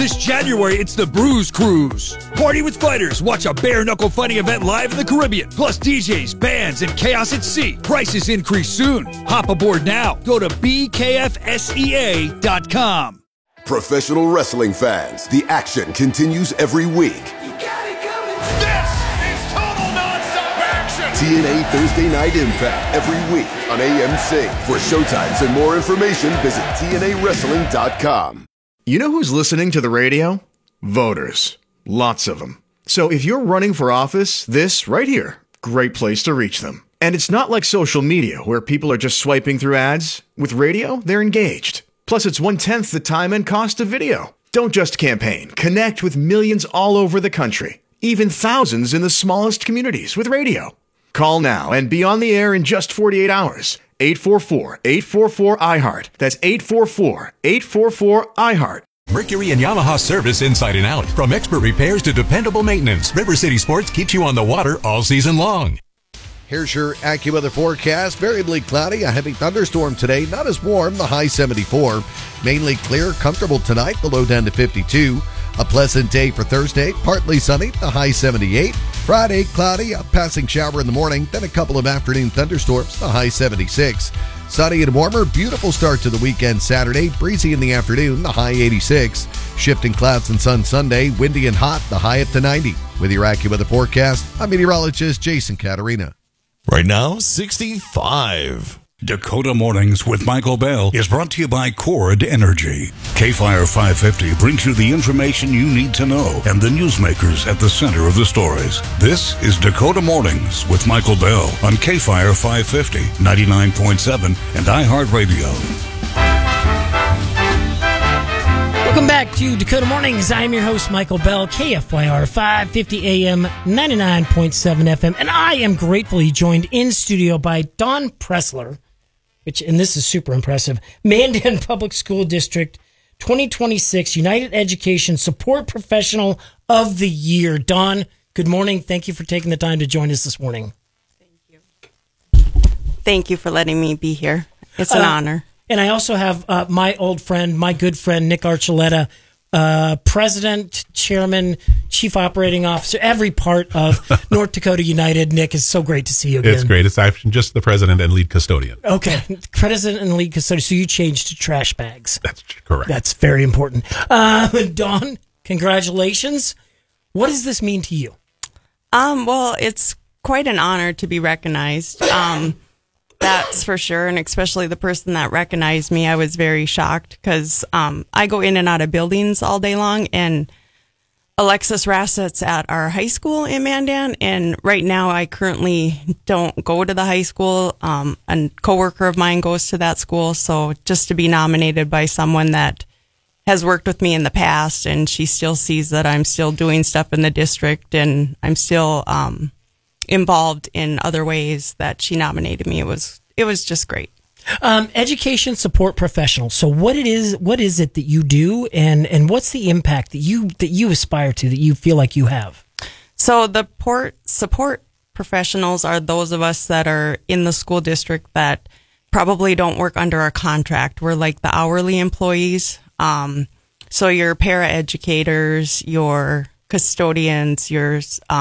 This January, it's the Bruise Cruise. Party with fighters. Watch a bare-knuckle fighting event live in the Caribbean. Plus DJs, bands, and chaos at sea. Prices increase soon. Hop aboard now. Go to bkfsea.com. Professional wrestling fans, the action continues every week. This is total nonstop action! TNA Thursday Night Impact every week on AMC. For showtimes and more information, visit TNAWrestling.com. You know who's listening to the radio? Voters. Lots of them. So if you're running for office, this right here, great place to reach them. And it's not like social media where people are just swiping through ads. With radio, they're engaged. Plus, it's 1/10 the time and cost of video. Don't just campaign. Connect with millions all over the country. Even thousands in the smallest communities with radio. Call now and be on the air in just 48 hours. 844-844-IHEART. That's 844-844-IHEART. Mercury and Yamaha service inside and out. From expert repairs to dependable maintenance, River City Sports keeps you on the water all season long. Here's your AccuWeather forecast. Variably cloudy, a heavy thunderstorm today. Not as warm, the high 74. Mainly clear, comfortable tonight, the low down to 52. A pleasant day for Thursday, partly sunny, the high 78. Friday, cloudy, a passing shower in the morning, then a couple of afternoon thunderstorms, the high 76. Sunny and warmer, beautiful start to the weekend Saturday, breezy in the afternoon, the high 86. Shifting clouds and sun Sunday, windy and hot, the high up to 90. With your AccuWeather forecast, I'm meteorologist Jason Caterina. Right now, 65. Dakota Mornings with Michael Bell is brought to you by Cord Energy. K-Fire 550 brings you the information you need to know and the newsmakers at the center of the stories. This is Dakota Mornings with Michael Bell on K-Fire 550, 99.7, and iHeartRadio. Welcome back to Dakota Mornings. I'm your host, Michael Bell, KFYR 550 AM, 99.7 FM, and I am gratefully joined in studio by Dawn Pressler, and this is super impressive, Mandan Public School District 2026 United Education Support Professional of the Year. Dawn, good morning. Thank you for taking the time to join us this morning. Thank you. Thank you for letting me be here. It's an honor. And I also have my old friend, my good friend, Nick Archuleta, President, Chairman, Chief Operating Officer, every part of North Dakota United. Nick, it's so great to see you again. It's great. Aside from just the president and lead custodian. Okay. President and lead custodian. So you changed to trash bags. That's correct. That's very important. Dawn, congratulations. What does this mean to you? Well, it's quite an honor to be recognized. That's for sure. And especially the person that recognized me, I was very shocked because I go in and out of buildings all day long. And Alexis Rassett's at our high school in Mandan. And right now I currently don't go to the high school. A coworker of mine goes to that school. So just to be nominated by someone that has worked with me in the past and she still sees that I'm still doing stuff in the district and I'm still involved in other ways that she nominated me. It was just great. Education support professional. So what is it that you do and what's the impact that you aspire to, that you feel like you have? So the support professionals are those of us that are in the school district that probably don't work under a contract. We're like the hourly employees. So your para-educators, your custodians, your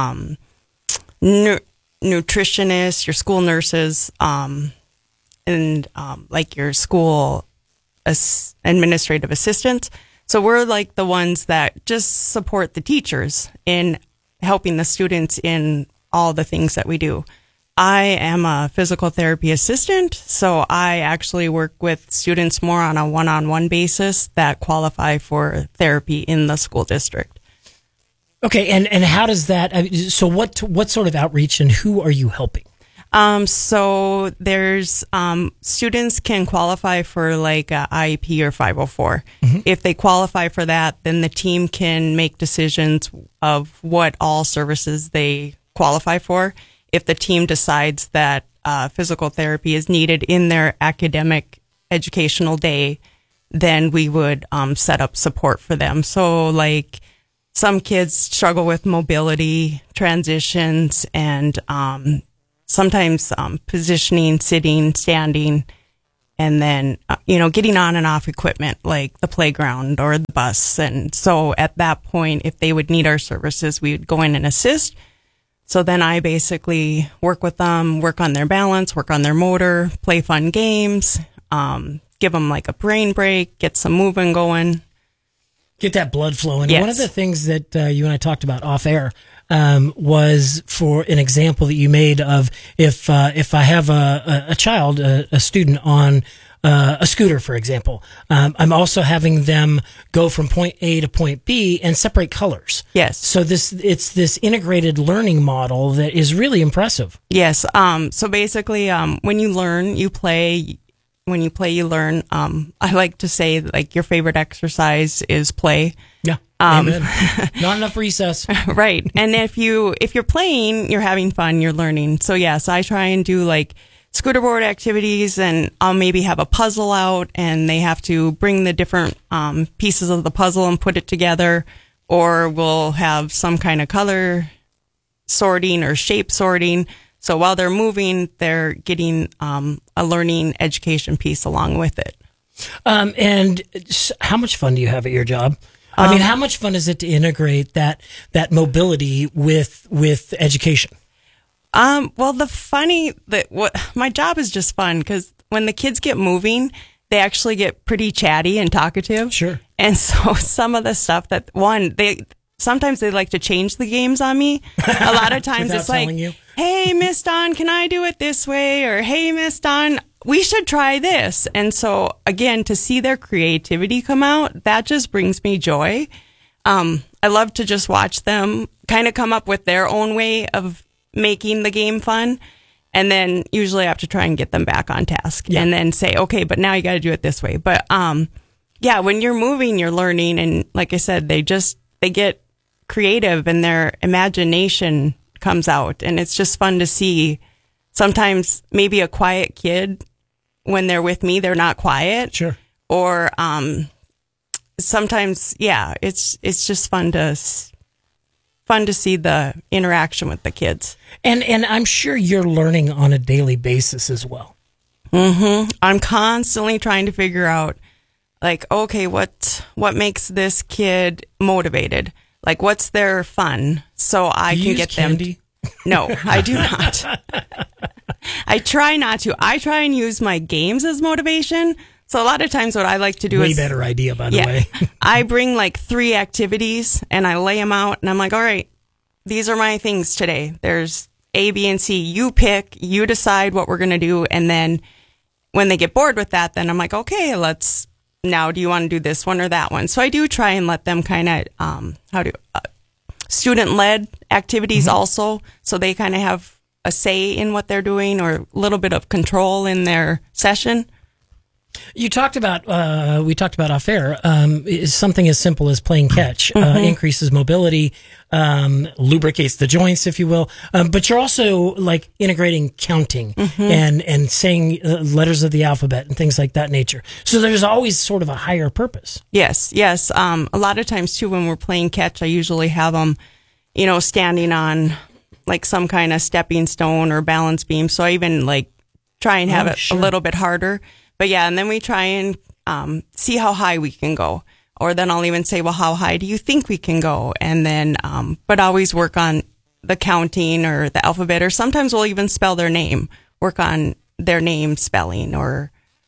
nutritionists, your school nurses, and like your school administrative assistants. So we're like the ones that just support the teachers in helping the students in all the things that we do. I am a physical therapy assistant, so I actually work with students more on a one-on-one basis that qualify for therapy in the school district. Okay, and how does that? So what sort of outreach and who are you helping? So there's students can qualify for like a IEP or 504. Mm-hmm. If they qualify for that, then the team can make decisions of what all services they qualify for. If the team decides that physical therapy is needed in their academic educational day, then we would set up support for them. So like some kids struggle with mobility, transitions, and sometimes positioning, sitting, standing, and then, getting on and off equipment like the playground or the bus. And so at that point, if they would need our services, we would go in and assist. So then I basically work with them, work on their balance, work on their motor, play fun games, give them like a brain break, get some moving going. Get that blood flowing. Yes. One of the things that you and I talked about off air was for an example that you made of if I have a child, a student on a scooter, for example, I'm also having them go from point A to point B and separate colors. Yes. So it's this integrated learning model that is really impressive. Yes. So basically, when you learn, you play. When you play, you learn. I like to say like your favorite exercise is play. Yeah. Amen. Not enough recess. Right. And if you're playing, you're having fun, you're learning. So yes, I try and do like scooter board activities, and I'll maybe have a puzzle out and they have to bring the different pieces of the puzzle and put it together, or we'll have some kind of color sorting or shape sorting. So while they're moving, they're getting a learning education piece along with it. And how much fun do you have at your job? I mean, how much fun is it to integrate that mobility with education? Well, my job is just fun because when the kids get moving, they actually get pretty chatty and talkative. Sure. And so some of the stuff sometimes they like to change the games on me. A lot of times it's like, hey, Miss Dawn, can I do it this way? Or, hey, Miss Dawn, we should try this. And so, again, to see their creativity come out, that just brings me joy. I love to just watch them kind of come up with their own way of making the game fun. And then usually I have to try and get them back on task and then say, okay, but now you got to do it this way. But, when you're moving, you're learning. And like I said, they get creative and their imagination comes out, and it's just fun to see. Sometimes maybe a quiet kid, when they're with me, they're not quiet. Sure. Or sometimes, it's just fun to see the interaction with the kids. And I'm sure you're learning on a daily basis as well. Mm-hmm. I'm constantly trying to figure out, like, okay, what makes this kid motivated? Like, what's their fun? So I can get candy? them. No, I do not. I try not to. I try and use my games as motivation. So a lot of times what I like to do is... Way better idea, by the way. I bring like 3 activities and I lay them out and I'm like, all right, these are my things today. There's A, B, and C. You pick, you decide what we're going to do. And then when they get bored with that, then I'm like, okay, now do you want to do this one or that one? So I do try and let them kind of, student-led activities also. So they kind of have a say in what they're doing or a little bit of control in their session. You talked about, we talked about off air, is something as simple as playing catch, increases mobility, lubricates the joints, if you will. But you're also like integrating counting and saying letters of the alphabet and things like that nature. So there's always sort of a higher purpose. Yes. A lot of times too, when we're playing catch, I usually have them, standing on like some kind of stepping stone or balance beam. So I even like try and have it a little bit harder. But and then we try and see how high we can go. Or then I'll even say, well, how high do you think we can go? And then, but always work on the counting or the alphabet, or sometimes we'll even spell their name, work on their name spelling or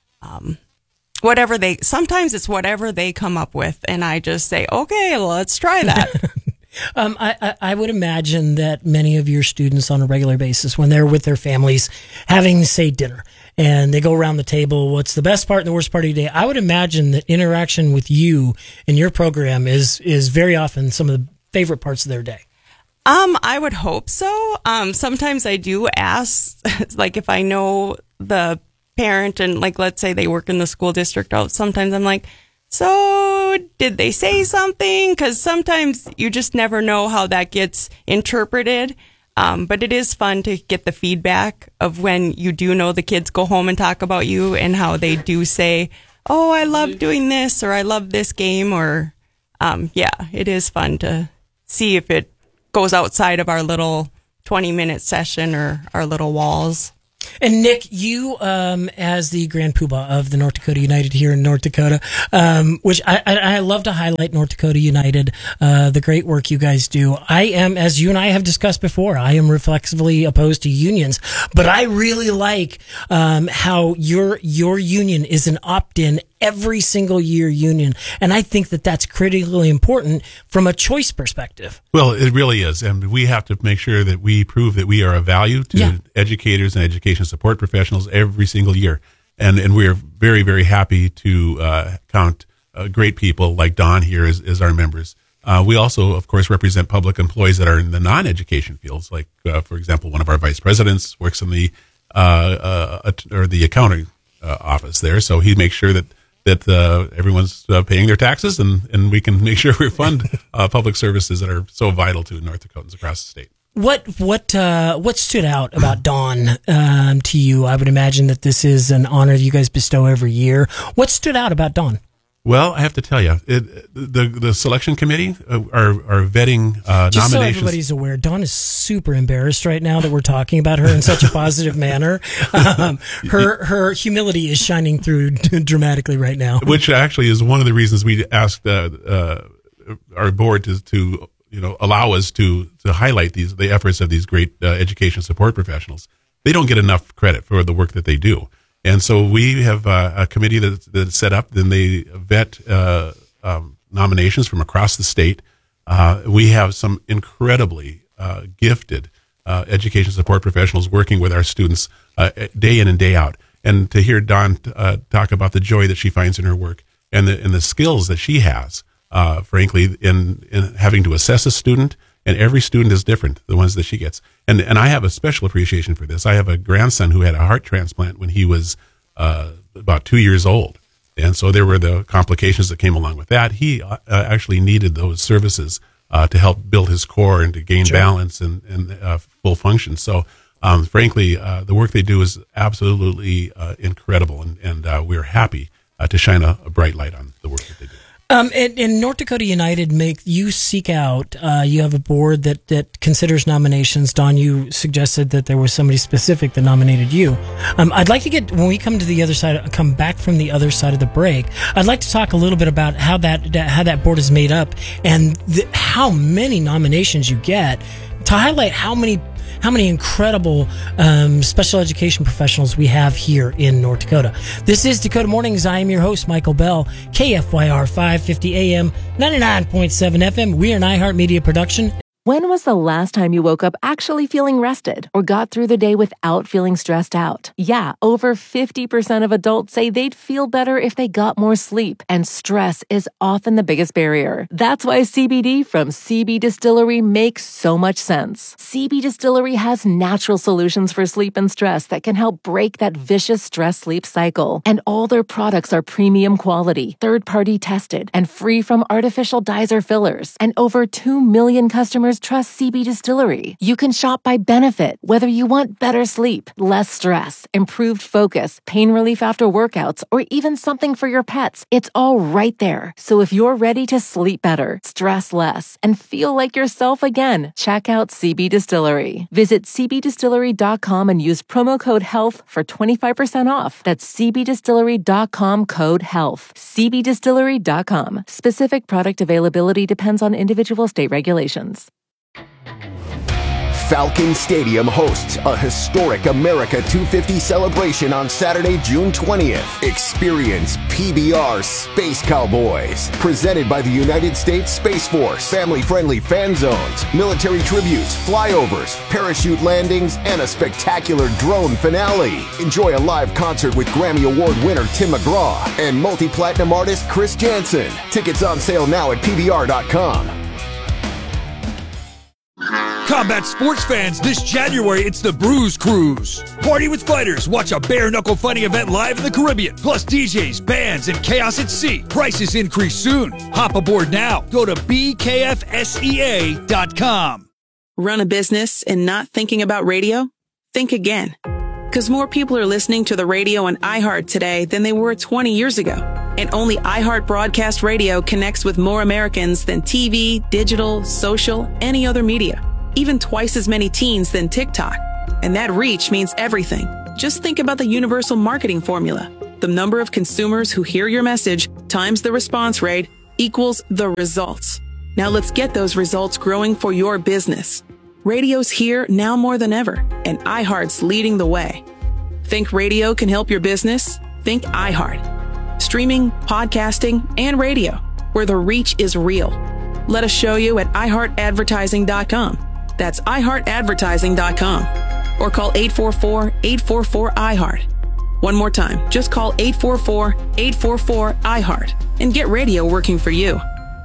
sometimes it's whatever they come up with. And I just say, okay, let's try that. I would imagine that many of your students on a regular basis, when they're with their families, having, say, dinner, and they go around the table, what's the best part and the worst part of your day? I would imagine that interaction with you and your program is very often some of the favorite parts of their day. I would hope so. Sometimes I do ask, like if I know the parent and like, let's say they work in the school district, sometimes I'm like, so did they say something? Because sometimes you just never know how that gets interpreted. But it is fun to get the feedback of when you do know the kids go home and talk about you and how they do say, oh, I love doing this or I love this game or, it is fun to see if it goes outside of our little 20-minute session or our little walls. And Nick, you, as the Grand Poobah of the North Dakota United here in North Dakota, which I love to highlight North Dakota United, the great work you guys do. I am, as you and I have discussed before, I am reflexively opposed to unions, but I really like, how your union is an opt-in every single year union. And I think that that's critically important from a choice perspective. Well, it really is. And we have to make sure that we prove that we are of value to educators and education support professionals every single year. And we are very, very happy to count great people like Don here as our members. We also, of course, represent public employees that are in the non-education fields. Like, for example, one of our vice presidents works in the accounting office there. So he makes sure that everyone's paying their taxes, and we can make sure we fund public services that are so vital to North Dakotans across the state. What stood out about Dawn to you? I would imagine that this is an honor you guys bestow every year. What stood out about Dawn? Well, I have to tell you, the selection committee are vetting Just nominations. so everybody's aware, Dawn is super embarrassed right now that we're talking about her in such a positive manner. Her humility is shining through dramatically right now. Which actually is one of the reasons we asked our board to allow us to highlight the efforts of these great education support professionals. They don't get enough credit for the work that they do. And so we have a committee that's set up, then they vet nominations from across the state. We have some incredibly gifted education support professionals working with our students day in and day out. And to hear Dawn talk about the joy that she finds in her work and the skills that she has, frankly, in having to assess a student, and every student is different, the ones that she gets. And I have a special appreciation for this. I have a grandson who had a heart transplant when he was about 2 years old. And so there were the complications that came along with that. He actually needed those services to help build his core and to gain balance and full function. So, frankly, the work they do is absolutely incredible. And we're happy to shine a bright light on the work that they do. In North Dakota United, you seek out, you have a board that considers nominations. Don, you suggested that there was somebody specific that nominated you. I'd like to when we come to the other side, come back from the other side of the break, I'd like to talk a little bit about how that board is made up and how many nominations you get, to highlight how many incredible special education professionals we have here in North Dakota. This is Dakota Mornings. I am your host, Michael Bell, KFYR 550 AM, 99.7 FM. We are an iHeartMedia production. When was the last time you woke up actually feeling rested or got through the day without feeling stressed out? Yeah, over 50% of adults say they'd feel better if they got more sleep, and stress is often the biggest barrier. That's why CBD from CB Distillery makes so much sense. CB Distillery has natural solutions for sleep and stress that can help break that vicious stress-sleep cycle. And all their products are premium quality, third-party tested, and free from artificial dyes or fillers. And over 2 million customers trust CB Distillery. You can shop by benefit, whether you want better sleep, less stress, improved focus, pain relief after workouts, or even something for your pets. It's all right there. So if you're ready to sleep better, stress less, and feel like yourself again, check out CB Distillery. Visit cbdistillery.com and use promo code HEALTH for 25% off. That's cbdistillery.com, code HEALTH. cbdistillery.com. Specific product availability depends on individual state regulations. Falcon Stadium hosts a historic America 250 celebration on Saturday, June 20th. Experience PBR Space Cowboys, presented by the United States Space Force. Family-friendly fan zones, military tributes, flyovers, parachute landings, and a spectacular drone finale. Enjoy a live concert with Grammy Award winner Tim McGraw and multi-platinum artist Chris Jansen. Tickets on sale now at PBR.com. Combat sports fans, this January, it's the Bruise Cruise. Party with fighters, watch a bare-knuckle fighting event live in the Caribbean. Plus DJs, bands, and chaos at sea. Prices increase soon. Hop aboard now. Go to bkfsea.com. Run a business and not thinking about radio? Think again. Because more people are listening to the radio on iHeart today than they were 20 years ago. And only iHeart Broadcast Radio connects with more Americans than TV, digital, social, any other media. Even twice as many teens than TikTok. And that reach means everything. Just think about the universal marketing formula. The number of consumers who hear your message times the response rate equals the results. Now let's get those results growing for your business. Radio's here now more than ever, and iHeart's leading the way. Think radio can help your business? Think iHeart. Streaming, podcasting, and radio, where the reach is real. Let us show you at iHeartAdvertising.com. That's iHeartAdvertising.com. Or call 844-844-iHeart. One more time, just call 844-844-iHeart and get radio working for you.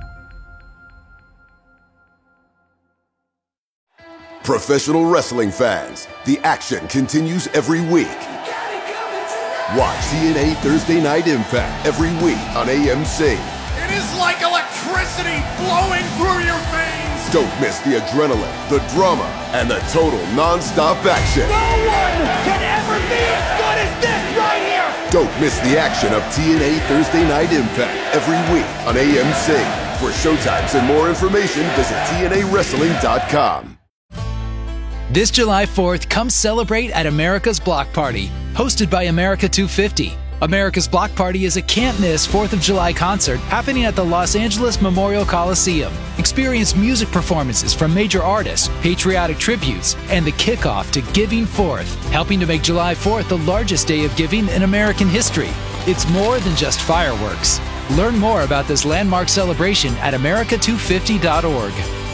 Professional wrestling fans, the action continues every week. Watch TNA Thursday Night Impact every week on AMC. It is like electricity flowing through your veins. Don't miss the adrenaline, the drama, and the total non-stop action. No one can ever be as good as this right here. Don't miss the action of TNA Thursday Night Impact every week on AMC. For showtimes and more information, visit TNAWrestling.com. This July 4th, come celebrate at America's Block Party, hosted by America 250. America's Block Party is a can't-miss 4th of July concert happening at the Los Angeles Memorial Coliseum. Experience music performances from major artists, patriotic tributes, and the kickoff to Giving Forth, helping to make July 4th the largest day of giving in American history. It's more than just fireworks. Learn more about this landmark celebration at america250.org.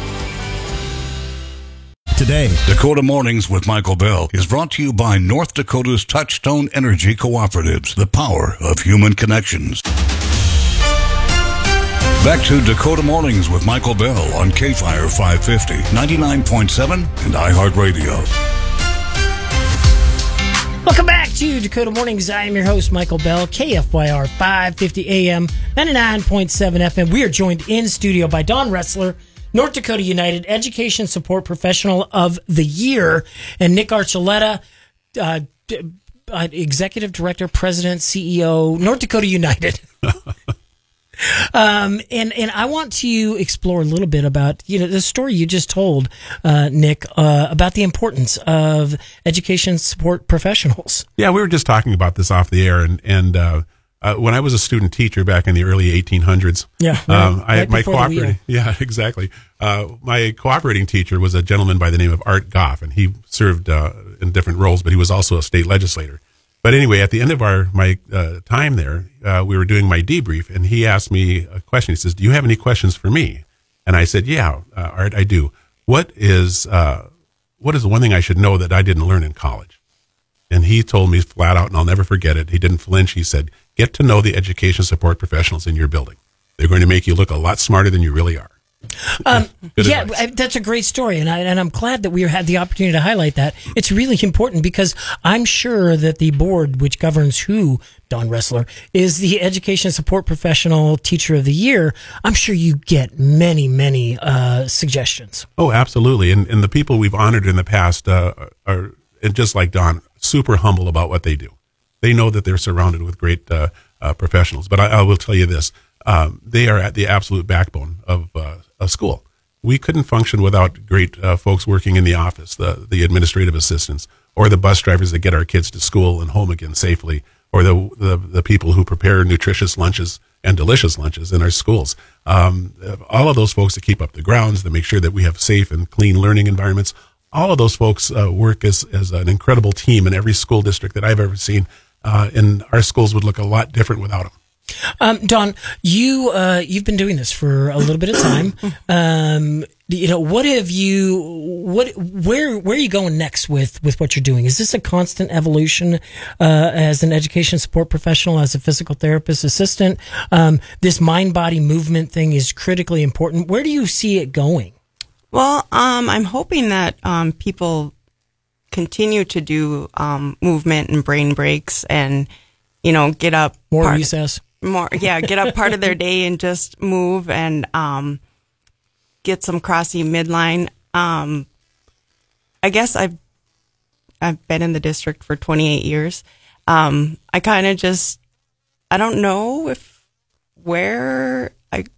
Today, Dakota Mornings with Michael Bell is brought to you by North Dakota's Touchstone Energy Cooperatives, the power of human connections. Back to Dakota Mornings with Michael Bell on KFIRE 550, 99.7, and iHeartRadio. Welcome back to Dakota Mornings. I am your host, Michael Bell, KFYR 550 AM, 99.7 FM. We are joined in studio by Don Ressler, North Dakota United Education Support Professional of the Year, and Nick Archuleta, Executive Director, President, CEO, North Dakota United. And I want to explore a little bit about, the story you just told, Nick, about the importance of education support professionals. Yeah, we were just talking about this off the air, and when I was a student teacher back in the early 1800s, my cooperating teacher was a gentleman by the name of Art Goff, and he served in different roles, but he was also a state legislator. But anyway, at the end of my time there, we were doing my debrief, and he asked me a question. He says, "Do you have any questions for me?" And I said, "Yeah, Art, I do. What is the one thing I should know that I didn't learn in college?" And he told me flat out, and I'll never forget it. He didn't flinch. He said, "Get to know the education support professionals in your building. They're going to make you look a lot smarter than you really are." That's a great story, and I'm glad that we had the opportunity to highlight that. It's really important because I'm sure that the board, which governs who Don Ressler is the Education Support Professional Teacher of the Year, I'm sure you get many, many suggestions. Oh, absolutely, and the people we've honored in the past are, and just like Don, super humble about what they do. They know that they're surrounded with great professionals. But I will tell you this. They are at the absolute backbone of a school. We couldn't function without great folks working in the office, the administrative assistants, or the bus drivers that get our kids to school and home again safely, or the people who prepare nutritious lunches and delicious lunches in our schools. All of those folks that keep up the grounds, that make sure that we have safe and clean learning environments, all of those folks work as an incredible team in every school district that I've ever seen. And our schools would look a lot different without them. Don, you've been doing this for a little bit of time. Where are you going next with what you're doing? Is this a constant evolution as an education support professional, as a physical therapist assistant? This mind-body movement thing is critically important. Where do you see it going? Well, I'm hoping that people continue to do movement and brain breaks and, get up. More recess. Get up part of their day and just move and get some crossing midline. I guess I've been in the district for 28 years. I kind of I don't know where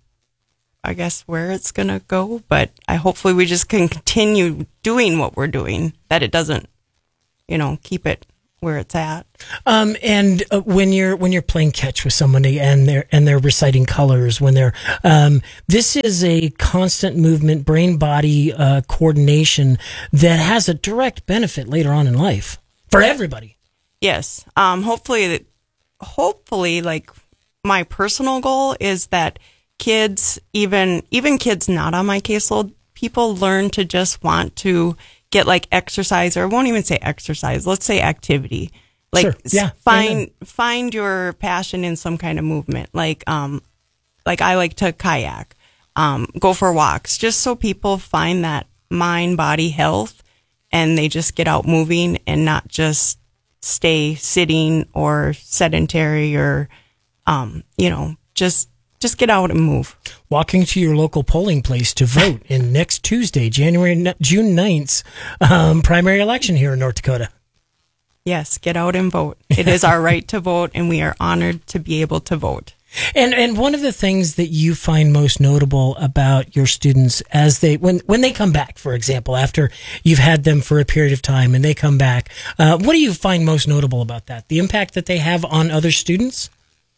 it's going to go, but hopefully we just can continue doing what we're doing, that it doesn't, keep it where it's at. And when you're playing catch with somebody and they're reciting colors, when they're this is a constant movement, brain body coordination that has a direct benefit later on in life for everybody. Yes. Hopefully, like my personal goal is that kids, even kids not on my caseload, people learn to just want to get like exercise, or I won't even say exercise. Let's say activity. Like sure. Yeah. find your passion in some kind of movement. Like I like to kayak, go for walks, just so people find that mind body health, and they just get out moving and not just stay sitting or sedentary, or just get out and move. Walking to your local polling place to vote in next Tuesday, June 9th, primary election here in North Dakota. Yes, get out and vote. It is our right to vote, and we are honored to be able to vote. And one of the things that you find most notable about your students as when they come back, for example, after you've had them for a period of time and they come back, what do you find most notable about that? The impact that they have on other students?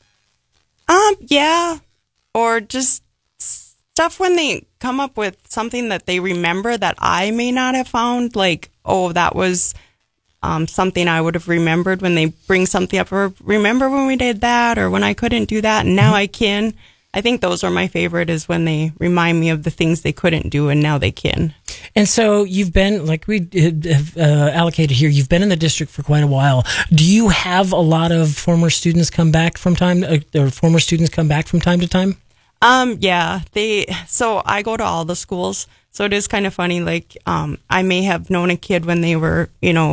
Yeah. Or just stuff when they come up with something that they remember that I may not have found, like, oh, that was something I would have remembered, when they bring something up, or remember when we did that, or when I couldn't do that and now I can. I think those are my favorite, is when they remind me of the things they couldn't do and now they can. And so you've been, like we have allocated here, you've been in the district for quite a while. Do you have a lot of former students come back from time to time? Yeah, so I go to all the schools. So it is kind of funny. Like, I may have known a kid when they were,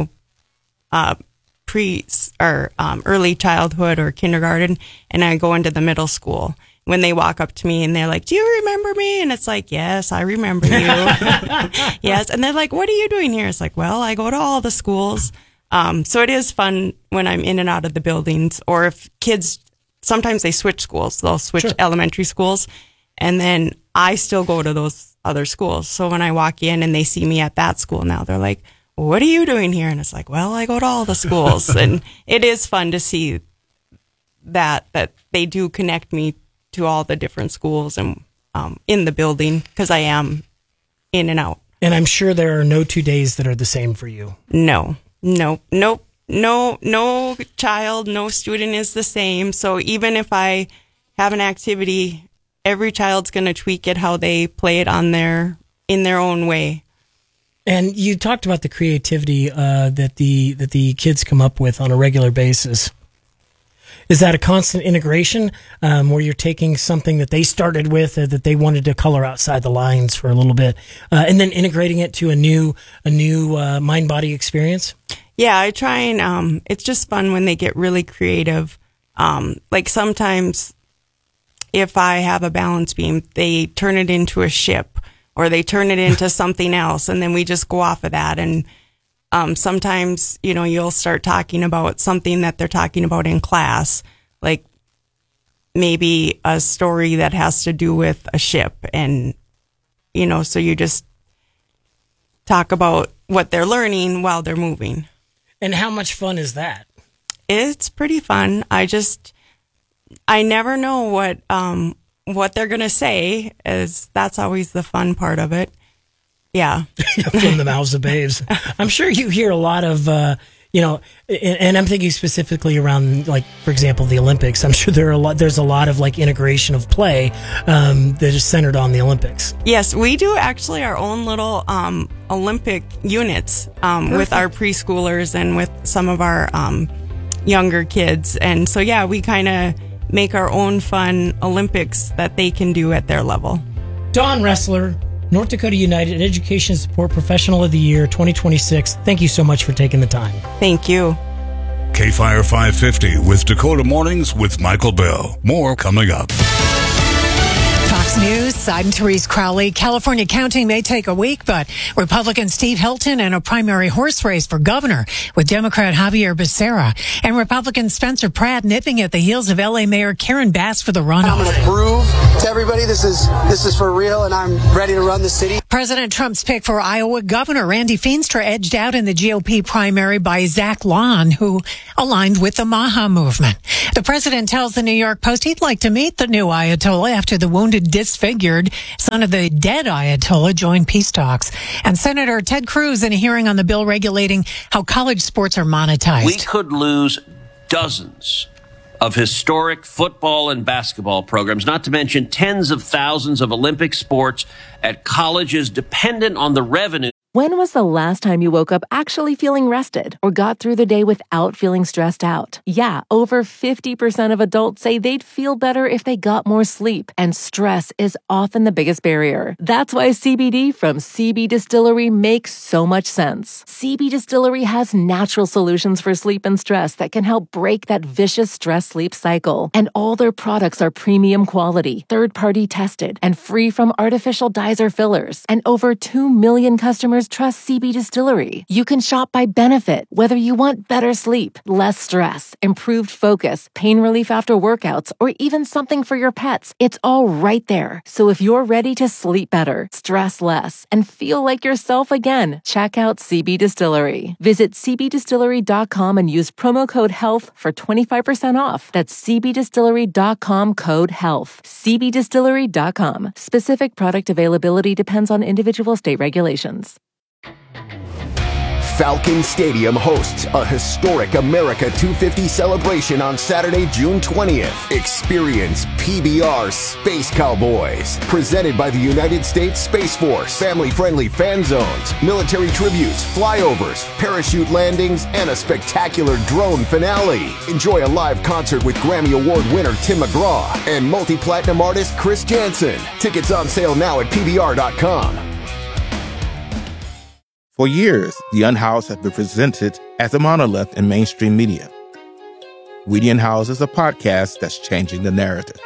early childhood or kindergarten, and I go into the middle school. When they walk up to me and they're like, "Do you remember me?" And it's like, "Yes, I remember you." Yes. And they're like, "What are you doing here?" It's like, "Well, I go to all the schools." So it is fun when I'm in and out of the buildings, or if kids, sometimes they switch schools. They'll switch Sure. elementary schools, and then I still go to those other schools. So when I walk in and they see me at that school now, they're like, "What are you doing here?" And it's like, "Well, I go to all the schools." And it is fun to see that they do connect me to all the different schools and in the building, because I am in and out. And I'm sure there are no 2 days that are the same for you. No child, no student is the same. So even if I have an activity, every child's going to tweak it how they play it in their own way. And you talked about the creativity that the kids come up with on a regular basis. Is that a constant integration where you're taking something that they started with that they wanted to color outside the lines for a little bit, and then integrating it to a new mind-body experience? Yeah, I try and it's just fun when they get really creative. Like sometimes if I have a balance beam, they turn it into a ship, or they turn it into something else, and then we just go off of that. And sometimes, you'll start talking about something that they're talking about in class, like maybe a story that has to do with a ship. And, so you just talk about what they're learning while they're moving. And how much fun is that? It's pretty fun. I never know what they're going to say, as that's always the fun part of it. Yeah. From the mouths of babes. I'm sure you hear a lot of, and I'm thinking specifically around, like, for example, the Olympics. I'm sure there's a lot of like integration of play that is centered on the Olympics. Yes, we do actually our own little Olympic units with our preschoolers and with some of our younger kids. And so, yeah, we kind of make our own fun Olympics that they can do at their level. Dawn Ressler, North Dakota United Education Support Professional of the Year 2026. Thank you so much for taking the time. Thank you. K-Fire 550 with Dakota Mornings with Michael Bell. More coming up. Fox News Side and Therese Crowley. California counting may take a week, but Republican Steve Hilton in a primary horse race for governor with Democrat Javier Becerra, and Republican Spencer Pratt nipping at the heels of LA Mayor Karen Bass for the runoff. I'm going to prove to everybody this is for real, and I'm ready to run the city. President Trump's pick for Iowa Governor Randy Feenstra edged out in the GOP primary by Zach Lon, who aligned with the Maha movement. The president tells the New York Post he'd like to meet the new Ayatollah after the wounded, disfigured son of the dead Ayatollah joined peace talks. And Senator Ted Cruz in a hearing on the bill regulating how college sports are monetized. We could lose dozens of historic football and basketball programs, not to mention tens of thousands of Olympic sports at colleges dependent on the revenue. When was the last time you woke up actually feeling rested or got through the day without feeling stressed out? Yeah, over 50% of adults say they'd feel better if they got more sleep, and stress is often the biggest barrier. That's why CBD from CB Distillery makes so much sense. CB Distillery has natural solutions for sleep and stress that can help break that vicious stress-sleep cycle. And all their products are premium quality, third-party tested, and free from artificial dyes or fillers. And over 2 million customers trust CB Distillery. You can shop by benefit, whether you want better sleep, less stress, improved focus, pain relief after workouts, or even something for your pets. It's all right there. So if you're ready to sleep better, stress less, and feel like yourself again, check out CB Distillery. Visit cbdistillery.com and use promo code HEALTH for 25% off. That's cbdistillery.com code HEALTH. cbdistillery.com. Specific product availability depends on individual state regulations. Falcon Stadium hosts a historic America 250 celebration on Saturday, June 20th. Experience PBR Space Cowboys, presented by the United States Space Force. Family-friendly fan zones, military tributes, flyovers, parachute landings, and a spectacular drone finale. Enjoy a live concert with Grammy Award winner Tim McGraw and multi-platinum artist Chris Jansen. Tickets on sale now at PBR.com. For years, The Unhoused has been presented as a monolith in mainstream media. We The Unhoused is a podcast that's changing the narrative.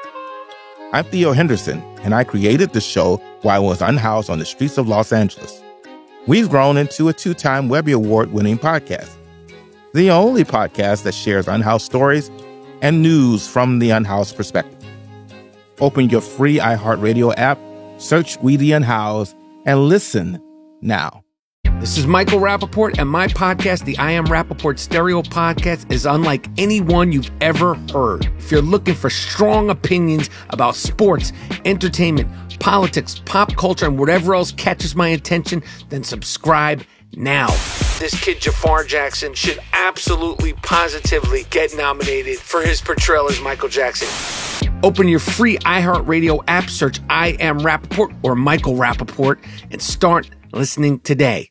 I'm Theo Henderson, and I created the show while I was unhoused on the streets of Los Angeles. We've grown into a 2-time Webby Award-winning podcast, the only podcast that shares unhoused stories and news from the unhoused perspective. Open your free iHeartRadio app, search We The Unhoused, and listen now. This is Michael Rappaport, and my podcast, the I Am Rappaport Stereo Podcast, is unlike any one you've ever heard. If you're looking for strong opinions about sports, entertainment, politics, pop culture, and whatever else catches my attention, then subscribe now. This kid, Jafar Jackson, should absolutely, positively get nominated for his portrayal as Michael Jackson. Open your free iHeartRadio app, search I Am Rappaport or Michael Rappaport, and start listening today.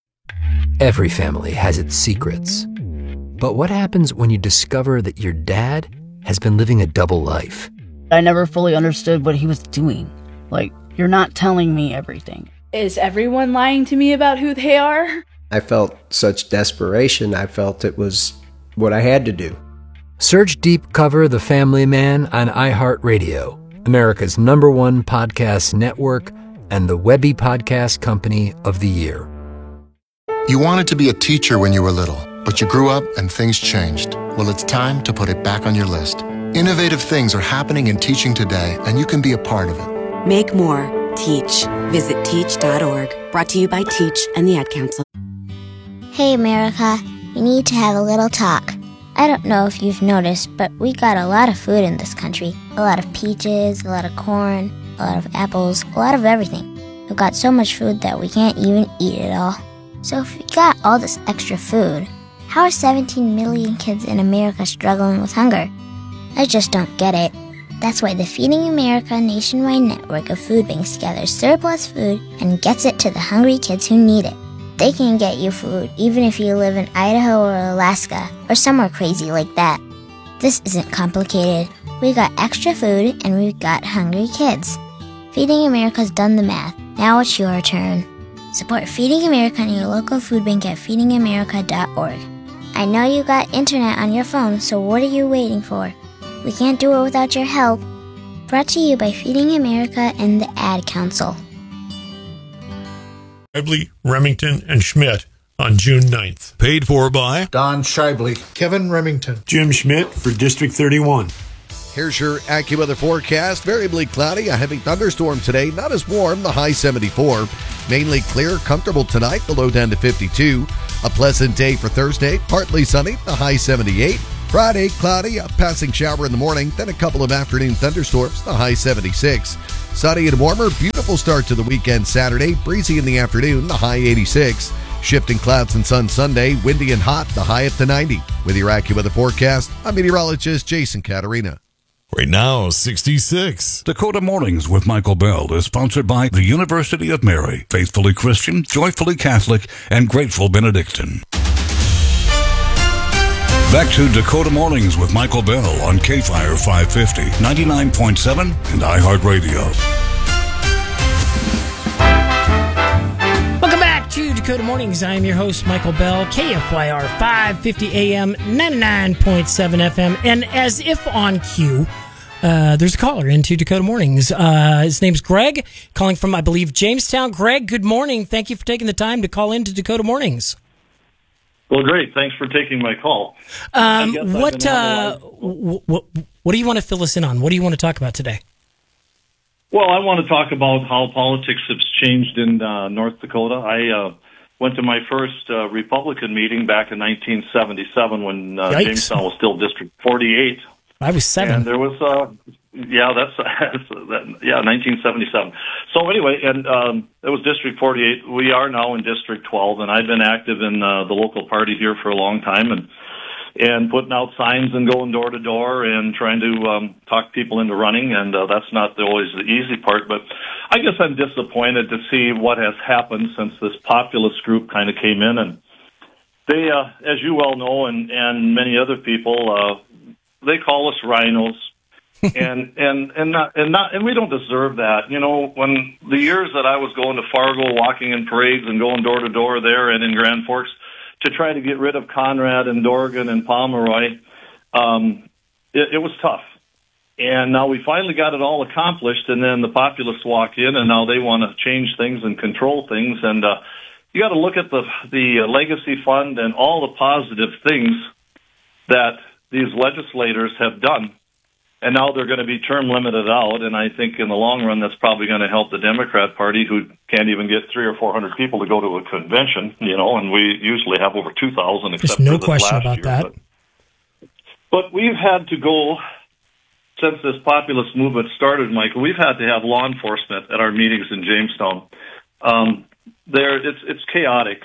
Every family has its secrets. But what happens when you discover that your dad has been living a double life? I never fully understood what he was doing. Like, you're not telling me everything. Is everyone lying to me about who they are? I felt such desperation. I felt it was what I had to do. Search Deep Cover The Family Man on iHeartRadio, America's #1 podcast network and the Webby Podcast Company of the Year. You wanted to be a teacher when you were little, but you grew up and things changed. Well, it's time to put it back on your list. Innovative things are happening in teaching today, and you can be a part of it. Make more. Teach. Visit teach.org. Brought to you by Teach and the Ad Council. Hey, America. We need to have a little talk. I don't know if you've noticed, but we got a lot of food in this country. A lot of peaches, a lot of corn, a lot of apples, a lot of everything. We've got so much food that we can't even eat it all. So if we got all this extra food, how are 17 million kids in America struggling with hunger? I just don't get it. That's why the Feeding America nationwide network of food banks gathers surplus food and gets it to the hungry kids who need it. They can get you food even if you live in Idaho or Alaska or somewhere crazy like that. This isn't complicated. We got extra food and we've got hungry kids. Feeding America's done the math. Now it's your turn. Support Feeding America and your local food bank at feedingamerica.org. I know you got internet on your phone, so what are you waiting for? We can't do it without your help. Brought to you by Feeding America and the Ad Council. Shibley, Remington, and Schmidt on June 9th. Paid for by Don Shibley, Kevin Remington, Jim Schmidt for District 31. Here's your AccuWeather forecast. Variably cloudy, a heavy thunderstorm today. Not as warm, the high 74. Mainly clear, comfortable tonight, the low down to 52. A pleasant day for Thursday, partly sunny, the high 78. Friday, cloudy, a passing shower in the morning, then a couple of afternoon thunderstorms, the high 76. Sunny and warmer, beautiful start to the weekend Saturday, breezy in the afternoon, the high 86. Shifting clouds and sun Sunday, windy and hot, the high up to 90. With your AccuWeather forecast, I'm meteorologist Jason Caterina. Right now, 66. Dakota Mornings with Michael Bell is sponsored by the University of Mary, faithfully Christian, joyfully Catholic, and grateful Benedictine. Back to Dakota Mornings with Michael Bell on K-Fire 550, 99.7, and iHeartRadio. Welcome back to Dakota Mornings. I am your host, Michael Bell, KFYR 550 AM, 99.7 FM. And as if on cue, there's a caller into Dakota Mornings. His name's Greg, calling from, I believe, Jamestown. Greg, good morning. Thank you for taking the time to call into Dakota Mornings. Well, great. Thanks for taking my call. What do you want to fill us in on? What do you want to talk about today? Well, I want to talk about how politics has changed in North Dakota. I went to my first Republican meeting back in 1977 when Jamestown was still District 48. I was 7. And there was, 1977. So anyway, and it was District 48. We are now in District 12, and I've been active in the local party here for a long time, and putting out signs and going door to door and trying to talk people into running, and that's not always the easy part. But I guess I'm disappointed to see what has happened since this populist group kind of came in, and they, as you well know, and many other people, they call us rhinos, and we don't deserve that. You know, when the years that I was going to Fargo, walking in parades and going door to door there and in Grand Forks to try to get rid of Conrad and Dorgan and Pomeroy, it was tough. And now we finally got it all accomplished, and then the populists walk in, and now they want to change things and control things. And you got to look at the legacy fund and all the positive things that these legislators have done, and now they're going to be term limited out. And I think in the long run, that's probably going to help the Democrat Party, who can't even get 300 or 400 people to go to a convention, you know, and we usually have over 2,000. There's no question about that. But we've had to go, since this populist movement started, Michael, we've had to have law enforcement at our meetings in Jamestown. It's chaotic.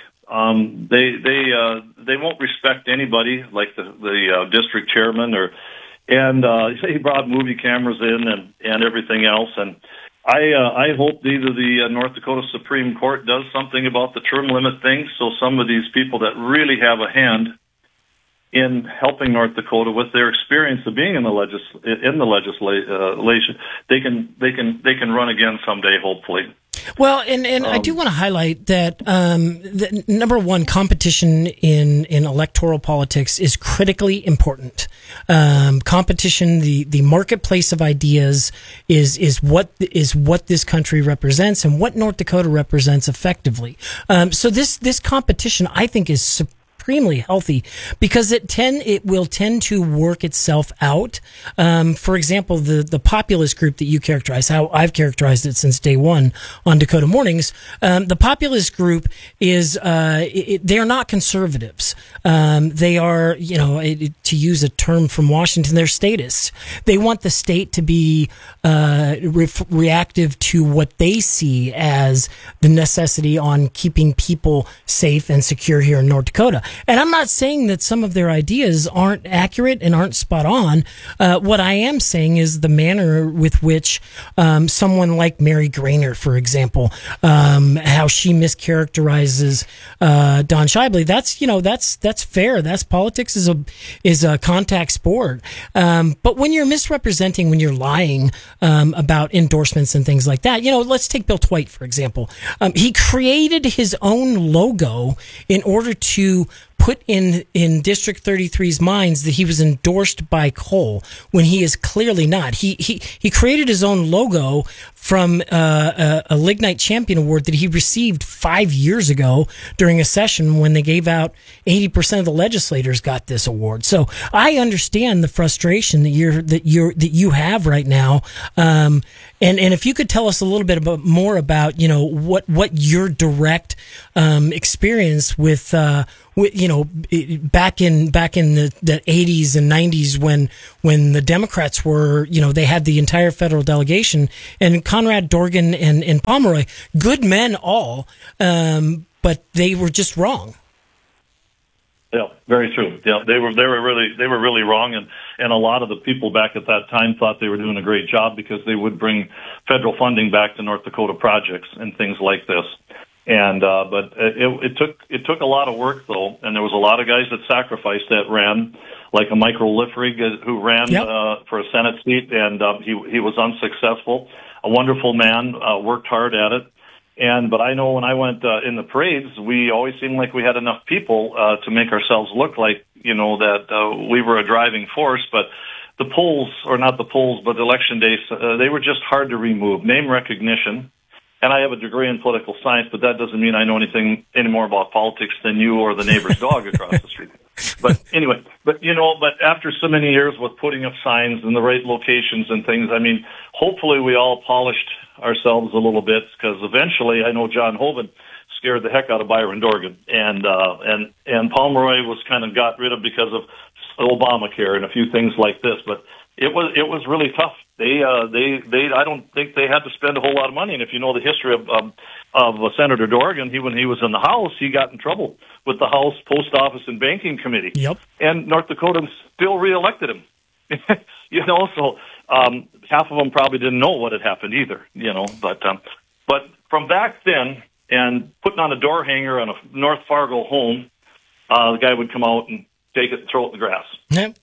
They won't respect anybody, like the district chairman, and he brought movie cameras in and everything else. And I hope either the North Dakota Supreme Court does something about the term limit thing, so some of these people that really have a hand in helping North Dakota with their experience of being in the legislation, they can run again someday, hopefully. Well, and I do want to highlight that the number one, competition in electoral politics is critically important. Competition, the marketplace of ideas, is what this country represents and what North Dakota represents effectively. So this competition, I think, is supremely healthy because it will tend to work itself out. For example, the populist group that you characterize, how I've characterized it since day one on Dakota Mornings, the populist group is they are not conservatives. They are, to use a term from Washington, they're statists. They want the state to be reactive to what they see as the necessity on keeping people safe and secure here in North Dakota. And I'm not saying that some of their ideas aren't accurate and aren't spot on. What I am saying is the manner with which someone like Mary Grainer, for example, how she mischaracterizes Don Shibley. That's fair. That's politics is a contact sport. But when you're misrepresenting, when you're lying about endorsements and things like that, let's take Bill Twite, for example. He created his own logo in order to put in District 33's minds that he was endorsed by coal when he is clearly not. He created his own logo from a Lignite Champion Award that he received 5 years ago during a session when they gave out 80% of the legislators got this award. So I understand the frustration that you have right now. And if you could tell us a little bit more about, you know, what your direct experience with you know, back in the 80s and 90s when the Democrats were, you know, they had the entire federal delegation, and Conrad Dorgan and Pomeroy, good men all, but they were just wrong. Yeah, very true. Yeah, they were really wrong, and a lot of the people back at that time thought they were doing a great job because they would bring federal funding back to North Dakota projects and things like this. And but it took a lot of work though, and there was a lot of guys that sacrificed that ran, like a Mike Lifrig who ran for a Senate seat, and he was unsuccessful. A wonderful man, worked hard at it. But I know when I went in the parades, we always seemed like we had enough people to make ourselves look like, you know, that we were a driving force. But the polls, or not the polls, but election days, they were just hard to remove. Name recognition. And I have a degree in political science, but that doesn't mean I know anything any more about politics than you or the neighbor's dog across the street. But anyway, but after so many years with putting up signs in the right locations and things, I mean, hopefully we all polished ourselves a little bit, because eventually I know John Hoeven scared the heck out of Byron Dorgan, and Pomeroy was kind of got rid of because of Obamacare and a few things like this, but it was really tough. They I don't think they had to spend a whole lot of money. And if you know the history of Senator Dorgan, when he was in the House, he got in trouble with the House Post Office and Banking Committee. Yep. And North Dakotans still reelected him. So half of them probably didn't know what had happened either. But from back then, and putting on a door hanger on a North Fargo home, the guy would come out and take it and throw it in the grass. Yep.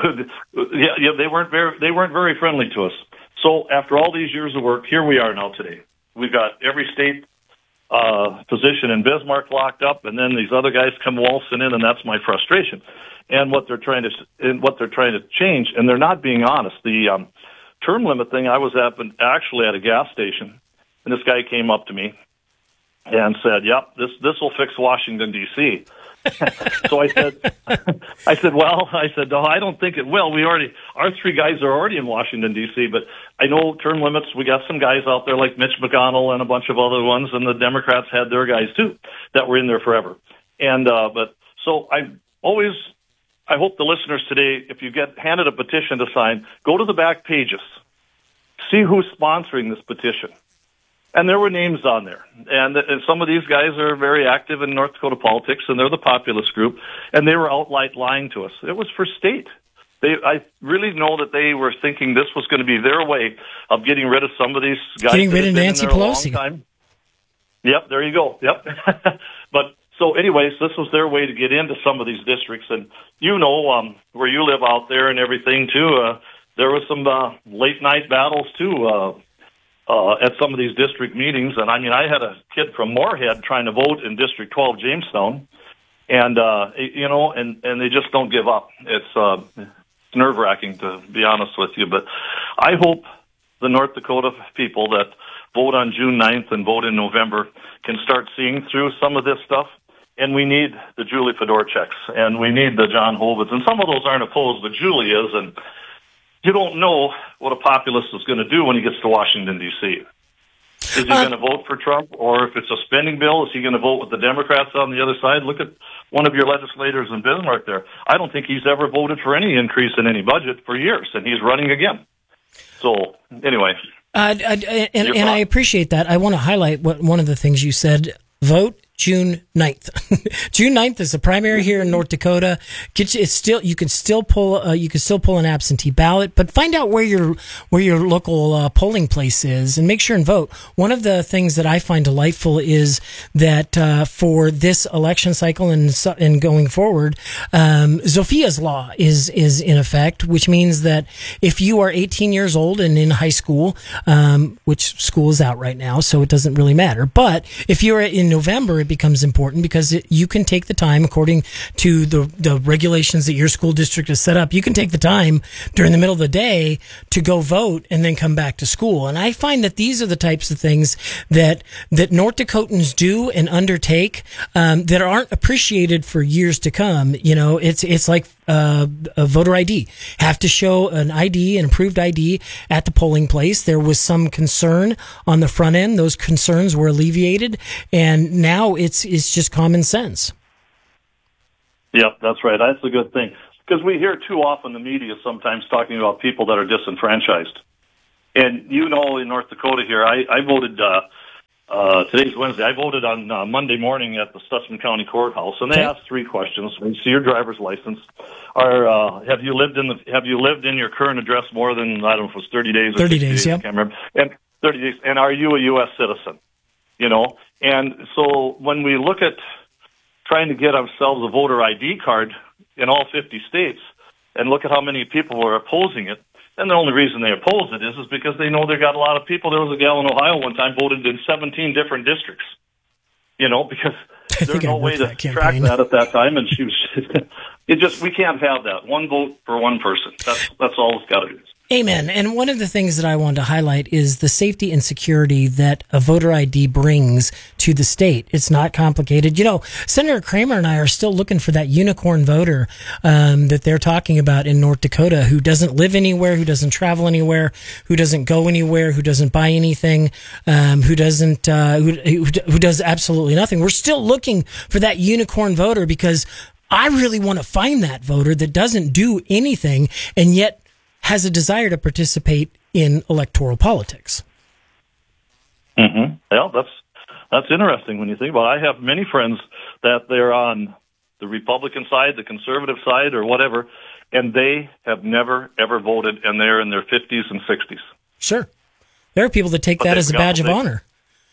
They weren't very friendly to us. So after all these years of work, here we are now today. We've got every state position in Bismarck locked up, and then these other guys come waltzing in, and that's my frustration. And what they're trying to change, and they're not being honest. The term limit thing, I was actually at a gas station, and this guy came up to me and said, "Yep, this will fix Washington D.C." So I said, no, I don't think it will. Our three guys are already in Washington D.C., but I know term limits. We got some guys out there like Mitch McConnell and a bunch of other ones, and the Democrats had their guys too that were in there forever. So I hope the listeners today, if you get handed a petition to sign, go to the back pages, see who's sponsoring this petition. And there were names on there. And some of these guys are very active in North Dakota politics, and they're the populist group, and they were outright lying to us. It was for state. I really know that they were thinking this was going to be their way of getting rid of some of these guys. Getting rid of Nancy Pelosi. Yep, there you go. Yep. But so anyways, this was their way to get into some of these districts. And where you live out there and everything, too, there was some late-night battles, too, at some of these district meetings. And I mean, I had a kid from Moorhead trying to vote in District 12 Jamestown, and and they just don't give up. It's nerve-wracking, to be honest with you, but I hope the North Dakota people that vote on June 9th and vote in November can start seeing through some of this stuff. And we need the Julie Fedorchaks, and we need the John Hovitz, and some of those aren't opposed, but Julie is, and you don't know what a populist is going to do when he gets to Washington, D.C. Is he going to vote for Trump? Or if it's a spending bill, is he going to vote with the Democrats on the other side? Look at one of your legislators in Bismarck there. I don't think he's ever voted for any increase in any budget for years, and he's running again. So, anyway. And I appreciate that. I want to highlight one of the things you said. Vote June 9th. June 9th is the primary here in North Dakota. You can still pull an absentee ballot, but find out where your local polling place is and make sure and vote. One of the things that I find delightful is that for this election cycle and going forward, Zophia's law is in effect, which means that if you are 18 years old and in high school, which school is out right now, so it doesn't really matter, but if you're in November it becomes important because you can take the time, according to the regulations that your school district has set up, you can take the time during the middle of the day to go vote and then come back to school. And I find that these are the types of things that North Dakotans do and undertake that aren't appreciated for years to come. You know, it's like a voter ID. Have to show an ID, an approved ID at the polling place. There was some concern on the front end. Those concerns were alleviated, and now it's just common sense. Yep, that's right. That's a good thing. Because we hear too often the media sometimes talking about people that are disenfranchised. And you know, in North Dakota here, I voted, today's Wednesday, I voted on Monday morning at the Stutsman County Courthouse, and they asked 3 questions. When you see your driver's license, have you lived in your current address more than, I don't know if it was 30 days or 30 days, yeah. I can't remember. And 30 days. And are you a U.S. citizen? You know? And so when we look at trying to get ourselves a voter ID card in all 50 states and look at how many people are opposing it, and the only reason they oppose it is because they know they got a lot of people. There was a gal in Ohio one time voted in 17 different districts, you know, because there's no way to track that at that time. And she was, we can't have that. One vote for one person. That's all it's got to do. Amen. And one of the things that I wanted to highlight is the safety and security that a voter ID brings to the state. It's not complicated. You know, Senator Kramer and I are still looking for that unicorn voter that they're talking about in North Dakota, who doesn't live anywhere, who doesn't travel anywhere, who doesn't go anywhere, who doesn't buy anything, who does absolutely nothing. We're still looking for that unicorn voter because I really want to find that voter that doesn't do anything and yet has a desire to participate in electoral politics. Mm-hmm. Well, that's interesting when you think about it. I have many friends that they're on the Republican side, the conservative side, or whatever, and they have never, ever voted, and they're in their 50s and 60s. Sure. There are people that take that as a badge of honor.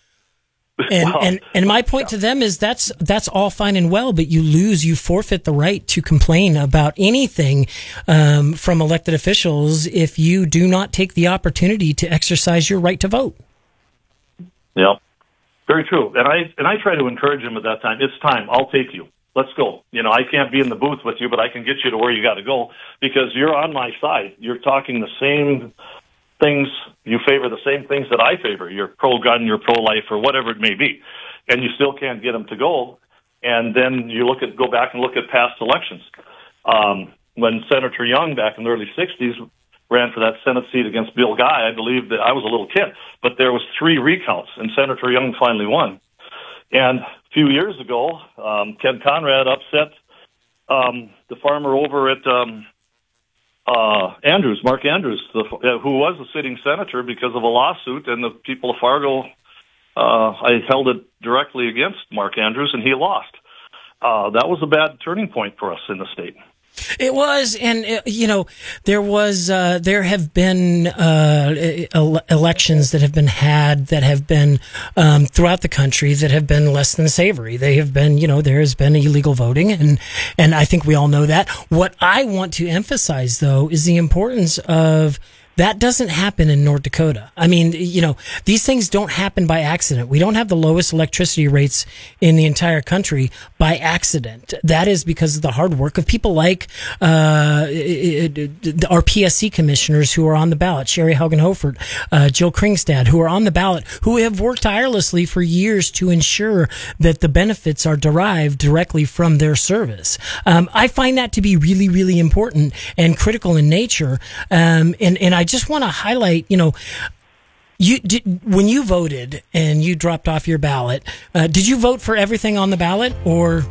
And my point to them is that's all fine and well, but you forfeit the right to complain about anything from elected officials if you do not take the opportunity to exercise your right to vote. Yeah, very true. And I try to encourage them at that time. It's time. I'll take you. Let's go. You know, I can't be in the booth with you, but I can get you to where you got to go because you're on my side. You're talking the same things, you favor the same things that I favor. You're pro-gun, you're pro-life, or whatever it may be. And you still can't get them to go. And then you go back and look at past elections. When Senator Young, back in the early 60s, ran for that Senate seat against Bill Guy, I believe that I was a little kid, but there was 3 recounts, and Senator Young finally won. And a few years ago, Ken Conrad upset the farmer over at Mark Andrews, who was a sitting senator because of a lawsuit, and the people of Fargo, I held it directly against Mark Andrews, and he lost. That was a bad turning point for us in the state. It was, and there have been elections that have been had that have been throughout the country that have been less than savory. They have been, there has been illegal voting, and I think we all know that. What I want to emphasize, though, is the importance of that doesn't happen in North Dakota. I mean, these things don't happen by accident. We don't have the lowest electricity rates in the entire country by accident. That is because of the hard work of people like our PSC commissioners who are on the ballot, Sherry Haugen-Hofert, Jill Kringstad, who are on the ballot, who have worked tirelessly for years to ensure that the benefits are derived directly from their service. I find that to be really, really important and critical in nature. And I just want to highlight, when you voted and you dropped off your ballot, did you vote for everything on the ballot, or?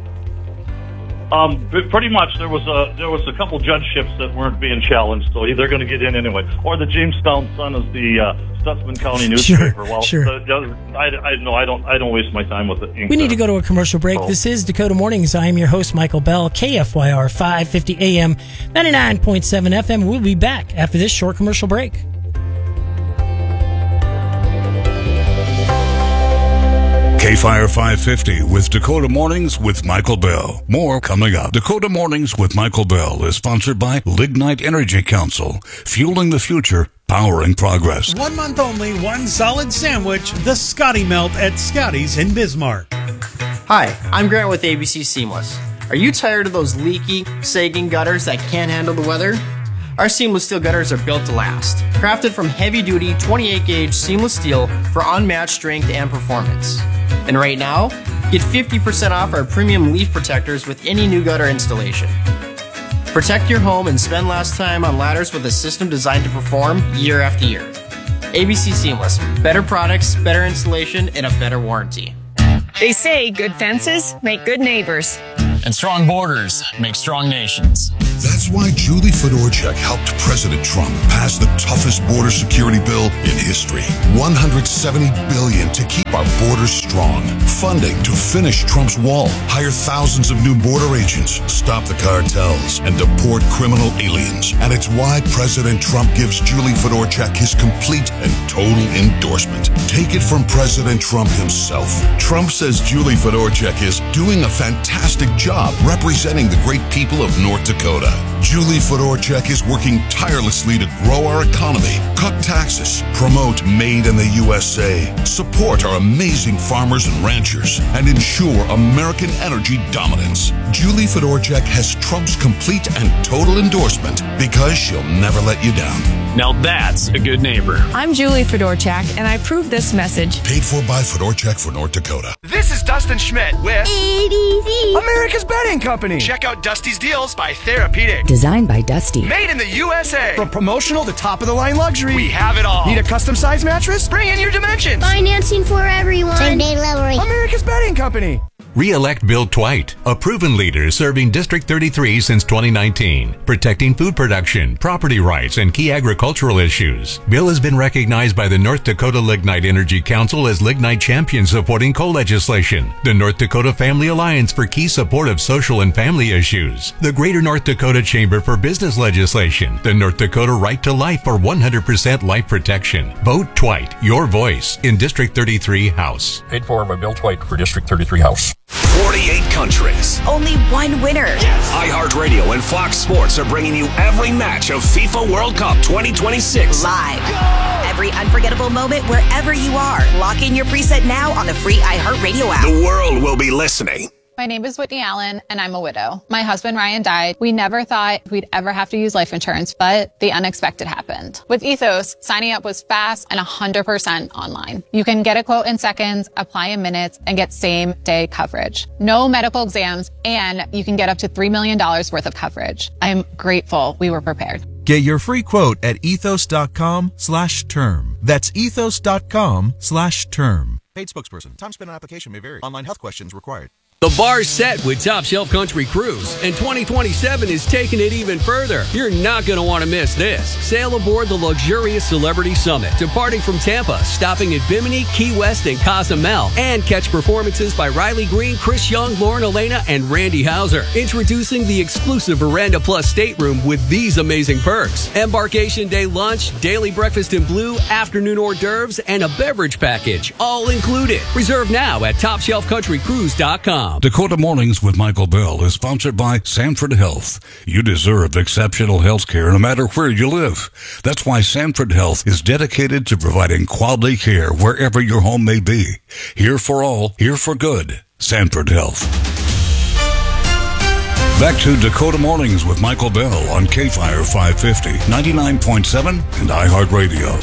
Pretty much. There was a couple judgeships that weren't being challenged, so they're going to get in anyway. Or the Jamestown Sun is the Stutsman County newspaper. Sure. I don't waste my time with it. We need to go to a commercial break. This is Dakota Mornings. I am your host, Michael Bell, KFYR 550 AM, 99.7 FM. We'll be back after this short commercial break. K-Fire 550 with Dakota Mornings with Michael Bell. More coming up. Dakota Mornings with Michael Bell is sponsored by Lignite Energy Council. Fueling the future, powering progress. 1 month only, one solid sandwich, the Scotty Melt at Scotty's in Bismarck. Hi, I'm Grant with ABC Seamless. Are you tired of those leaky, sagging gutters that can't handle the weather? Our seamless steel gutters are built to last. Crafted from heavy-duty 28-gauge seamless steel for unmatched strength and performance. And right now, get 50% off our premium leaf protectors with any new gutter installation. Protect your home and spend less time on ladders with a system designed to perform year after year. ABC Seamless. Better products, better installation, and a better warranty. They say good fences make good neighbors. And strong borders make strong nations. That's why Julie Fedorchak helped President Trump pass the toughest border security bill in history. $170 billion to keep our borders strong. Funding to finish Trump's wall, hire thousands of new border agents, stop the cartels, and deport criminal aliens. And it's why President Trump gives Julie Fedorchak his complete and total endorsement. Take it from President Trump himself. Trump says Julie Fedorchak is doing a fantastic job representing the great people of North Dakota. Julie Fedorchak is working tirelessly to grow our economy, cut taxes, promote Made in the USA, support our amazing farmers and ranchers, and ensure American energy dominance. Julie Fedorchak has Trump's complete and total endorsement because she'll never let you down. Now that's a good neighbor. I'm Julie Fedorchak, and I approve this message. Paid for by Fedorchak for North Dakota. This is Dustin Schmidt with ABC, America's Betting Company. Check out Dusty's Deals by Therapeutic. Designed by Dusty. Made in the USA. From promotional to top-of-the-line luxury, we have it all. Need a custom-sized mattress? Bring in your dimensions. financing for everyone. Same-day delivery. America's Betting Company. Re-elect Bill Twite, a proven leader serving District 33 since 2019, protecting food production, property rights, and key agricultural issues. Bill has been recognized by the North Dakota Lignite Energy Council as Lignite Champion supporting coal legislation, the North Dakota Family Alliance for key support of social and family issues, the Greater North Dakota Chamber for business legislation, the North Dakota Right to Life for 100% life protection. Vote Twite, your voice, in District 33 House. Paid for by Bill Twite for District 33 House. 48 countries. Only one winner. Yes. iHeartRadio and Fox Sports are bringing you every match of FIFA World Cup 2026. Live. Go! Every unforgettable moment wherever you are. Lock in your preset now on the free iHeartRadio app. The world will be listening. My name is Whitney Allen, and I'm a widow. My husband, Ryan, died. We never thought we'd ever have to use life insurance, but the unexpected happened. With Ethos, signing up was fast and 100% online. You can get a quote in seconds, apply in minutes, and get same-day coverage. No medical exams, and you can get up to $3 million worth of coverage. I'm grateful we were prepared. Get your free quote at ethos.com/term. That's ethos.com/term. Paid spokesperson. Time spent on application may vary. Online health questions required. The bar's set with Top Shelf Country Cruise, and 2027 is taking it even further. You're not going to want to miss this. Sail aboard the luxurious Celebrity Summit, departing from Tampa, stopping at Bimini, Key West, and Cozumel, and catch performances by Riley Green, Chris Young, Lauren Elena, and Randy Hauser. Introducing the exclusive Veranda Plus stateroom with these amazing perks. Embarkation day lunch, daily breakfast in blue, afternoon hors d'oeuvres, and a beverage package, all included. Reserve now at TopShelfCountryCruise.com. Dakota Mornings with Michael Bell is sponsored by Sanford Health. You deserve exceptional health care no matter where you live. That's why Sanford Health is dedicated to providing quality care wherever your home may be. Here for all, here for good. Sanford Health. Back to Dakota Mornings with Michael Bell on K-Fire 550, 99.7, and iHeartRadio.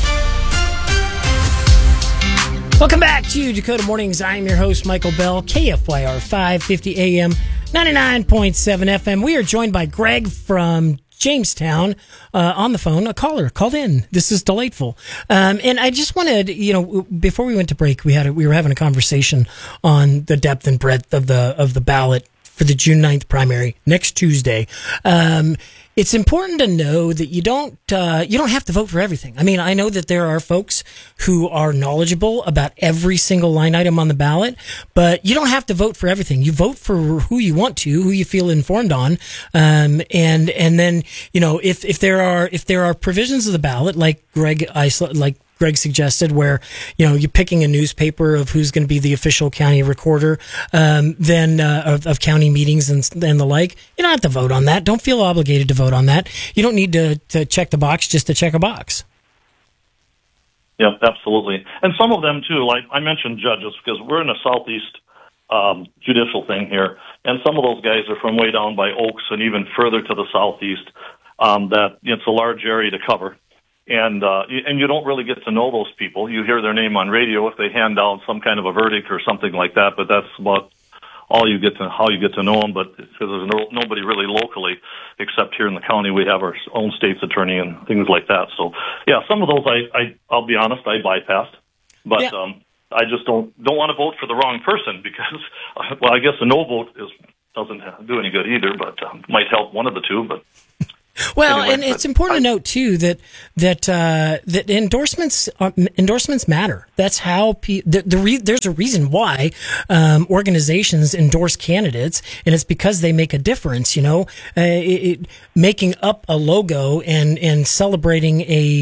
Welcome back to Dakota Mornings. I'm your host, Michael Bell, KFYR 550 AM, 99.7 FM. We are joined by Greg from Jamestown on the phone. A caller called in. This is delightful. And I just wanted, before we went to break, we were having a conversation on the depth and breadth of the ballot for the June 9th primary next Tuesday. It's important to know that you don't have to vote for everything. I mean, I know that there are folks who are knowledgeable about every single line item on the ballot, but you don't have to vote for everything. You vote for who you want to, who you feel informed on. And then, if there are provisions of the ballot like Greg suggested, where you're picking a newspaper of who's going to be the official county recorder, then of county meetings and the like. You don't have to vote on that. Don't feel obligated to vote on that. You don't need to check the box just to check a box. Yeah, absolutely. And some of them too, like I mentioned judges, because we're in a southeast judicial thing here. And some of those guys are from way down by Oaks and even further to the southeast. That it's a large area to cover. And you don't really get to know those people. You hear their name on radio if they hand down some kind of a verdict or something like that, but that's about how you get to know them. But because there's nobody really locally, except here in the county, we have our own state's attorney and things like that. So yeah, some of those I'll be honest, I bypassed, but I just don't want to vote for the wrong person because, well, I guess a no vote doesn't do any good either, but might help one of the two, but. Well, anyway, and it's important to note too that endorsements matter. That's how there's a reason why organizations endorse candidates, and it's because they make a difference. Making up a logo and celebrating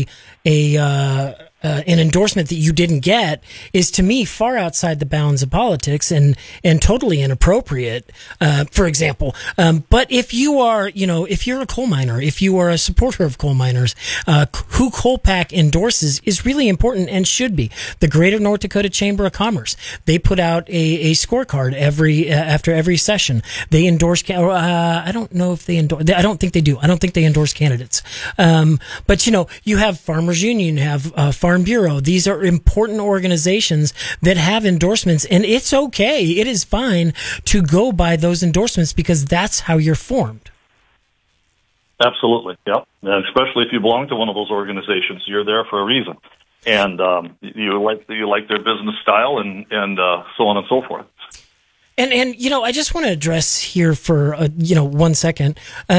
an endorsement that you didn't get is, to me, far outside the bounds of politics and totally inappropriate, for example. But if you are, if you're a coal miner, if you are a supporter of coal miners, who Coalpack endorses is really important and should be. The Greater North Dakota Chamber of Commerce, they put out a scorecard after every session. They endorse, I don't know if they endorse, I don't think they do. I don't think they endorse candidates. But you have Farmers Union, you have Farm Bureau. These are important organizations that have endorsements, and it's okay. It is fine to go by those endorsements because that's how you're formed. Absolutely, yep. And especially if you belong to one of those organizations, you're there for a reason, and you like their business style and so on and so forth. And I just want to address here for 1 second.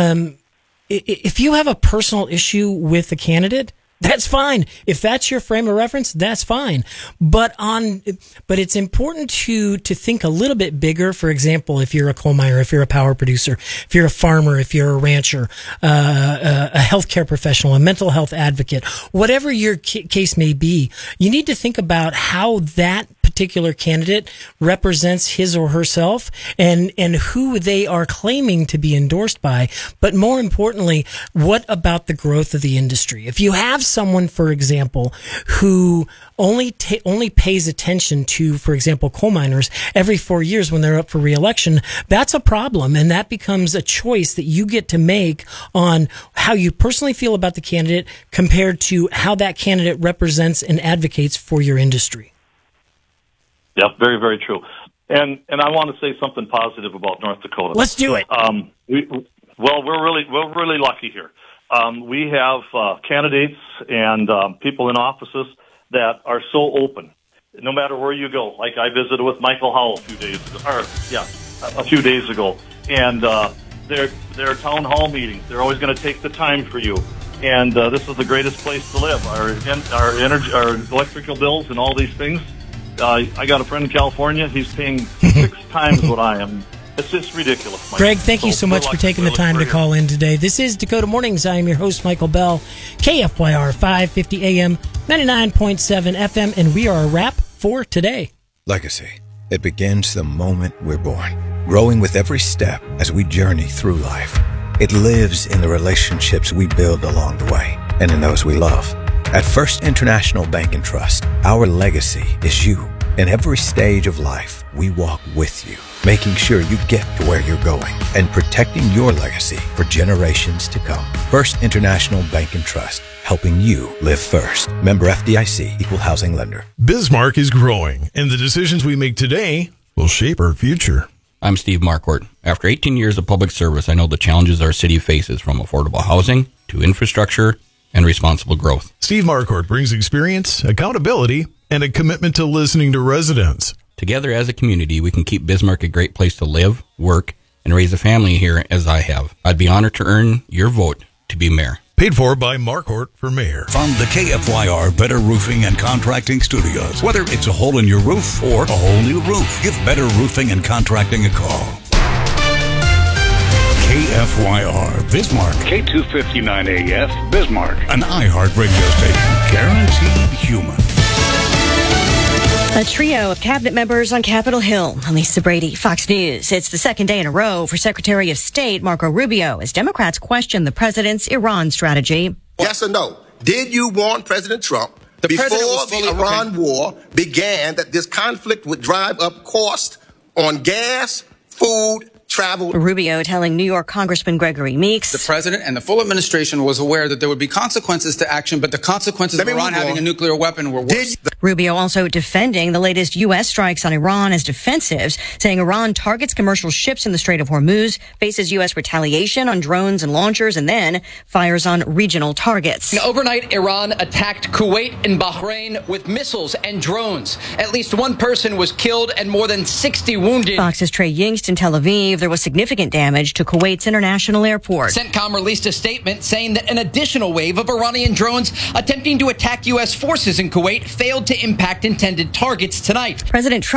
If you have a personal issue with the candidate, that's fine. If that's your frame of reference, that's fine. But it's important to think a little bit bigger. For example, if you're a coal miner, if you're a power producer, if you're a farmer, if you're a rancher, a healthcare professional, a mental health advocate, whatever your case may be, you need to think about how that particular candidate represents his or herself and who they are claiming to be endorsed by. But more importantly, what about the growth of the industry? If you have someone, for example, who only pays attention to, for example, coal miners every 4 years when they're up for re-election, that's a problem, and that becomes a choice that you get to make on how you personally feel about the candidate compared to how that candidate represents and advocates for your industry. Yeah, very, very true. And I want to say something positive about North Dakota. Let's do it. We're really lucky here. We have candidates and people in offices that are so open, no matter where you go. Like I visited with Michael Howell a few days ago, and their town hall meetings. They're always going to take the time for you. And this is the greatest place to live. Our energy, our electrical bills, and all these things. I got a friend in California. He's paying 6 times what I am. It's just ridiculous. Greg, thank you so much for taking the time to call in today. This is Dakota Mornings. I am your host, Michael Bell, KFYR 550 AM, 99.7 FM, and we are a wrap for today. Legacy. It begins the moment we're born, growing with every step as we journey through life. It lives in the relationships we build along the way and in those we love. At First International Bank and Trust, our legacy is you. In every stage of life, we walk with you, making sure you get to where you're going and protecting your legacy for generations to come. First International Bank and Trust, helping you live first. Member FDIC, Equal Housing Lender. Bismarck is growing, and the decisions we make today will shape our future. I'm Steve Marquardt. After 18 years of public service, I know the challenges our city faces, from affordable housing to infrastructure and responsible growth. Steve Marquardt brings experience, accountability, and a commitment to listening to residents. Together as a community, we can keep Bismarck a great place to live, work, and raise a family here as I have. I'd be honored to earn your vote to be mayor. Paid for by Marquardt for mayor. From the KFYR Better Roofing and Contracting Studios. Whether it's a hole in your roof or a whole new roof, give Better Roofing and Contracting a call. KFYR Bismarck. K259AF Bismarck. An iHeart radio station. Guaranteed human. A trio of cabinet members on Capitol Hill. Lisa Brady, Fox News. It's the second day in a row for Secretary of State Marco Rubio as Democrats question the president's Iran strategy. Yes or no? Did you warn President Trump before the Iran war began that this conflict would drive up cost on gas, food, travel. Rubio telling New York Congressman Gregory Meeks. The president and the full administration was aware that there would be consequences to action, but the consequences of Iran having a nuclear weapon were worse. Rubio also defending the latest U.S. strikes on Iran as defensives, saying Iran targets commercial ships in the Strait of Hormuz, faces U.S. retaliation on drones and launchers, and then fires on regional targets. Overnight, Iran attacked Kuwait and Bahrain with missiles and drones. At least one person was killed and more than 60 wounded. Fox's Trey Yingst in Tel Aviv. There was significant damage to Kuwait's international airport. CENTCOM released a statement saying that an additional wave of Iranian drones attempting to attack U.S. forces in Kuwait failed to impact intended targets tonight. President Trump